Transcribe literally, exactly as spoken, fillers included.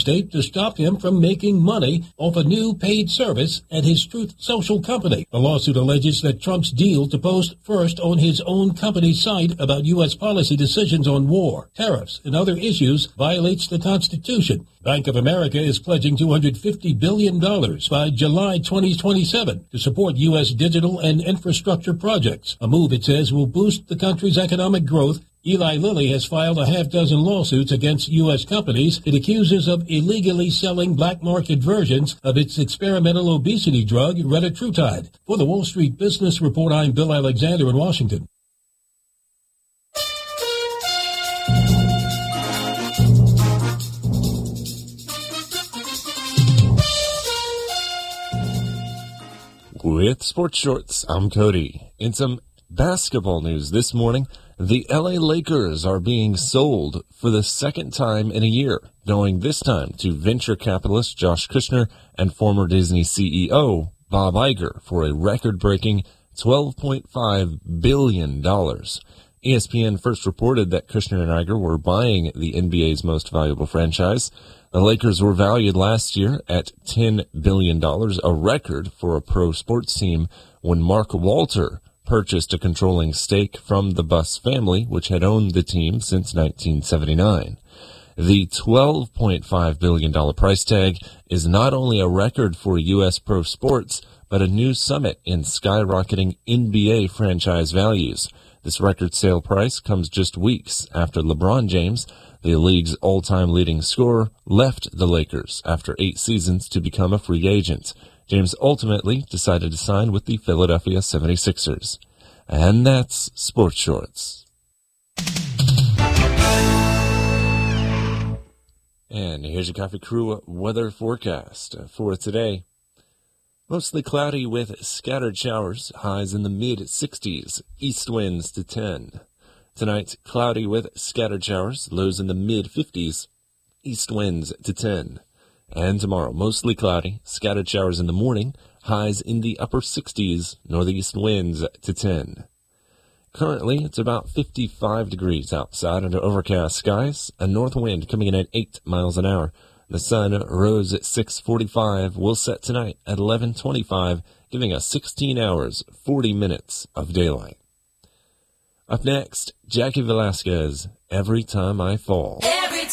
state to stop him from making money off a new paid service at his Truth Social company. The lawsuit alleges that Trump's deal to post first on his own company's site about U S policy decisions on war, tariffs, and other issues violates the Constitution. Bank of America is pledging two hundred fifty billion dollars by July twenty twenty-seven to support U S digital and infrastructure projects, a move it says will boost the country's economic growth. Eli Lilly has filed a half dozen lawsuits against U S companies it accuses of illegally selling black market versions of its experimental obesity drug, retatrutide. For the Wall Street Business Report, I'm Bill Alexander in Washington. With Sports Shorts, I'm Cody. In some basketball news this morning, the L A Lakers are being sold for the second time in a year, going this time to venture capitalist Josh Kushner and former Disney C E O Bob Iger for a record-breaking twelve point five billion dollars. E S P N first reported that Kushner and Iger were buying the N B A's most valuable franchise. The Lakers were valued last year at ten billion dollars, a record for a pro sports team, when Mark Walter purchased a controlling stake from the Buss family, which had owned the team since nineteen seventy-nine. The twelve point five billion dollars price tag is not only a record for U S pro sports, but a new summit in skyrocketing N B A franchise values. This record sale price comes just weeks after LeBron James, the league's all-time leading scorer, left the Lakers after eight seasons to become a free agent. James ultimately decided to sign with the Philadelphia seventy-sixers. And that's Sports Shorts. And here's your Coffee Crew weather forecast for today. Mostly cloudy with scattered showers, highs in the mid-sixties, east winds to ten. Tonight, cloudy with scattered showers, lows in the mid-fifties, east winds to ten. And tomorrow, mostly cloudy, scattered showers in the morning, highs in the upper sixties, northeast winds to ten. Currently, it's about fifty-five degrees outside under overcast skies, a north wind coming in at eight miles an hour. The sun rose at six forty-five, will set tonight at eleven twenty-five, giving us sixteen hours, forty minutes of daylight. Up next, Jackie Velasquez, Every Time I Fall. Every